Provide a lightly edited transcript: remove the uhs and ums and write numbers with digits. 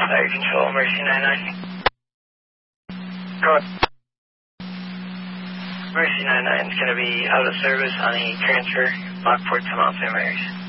Fire Control, Mercy 99. Go ahead. Mercy 99 is going to be out of service on the transfer, Lockport to Mount St. Mary's.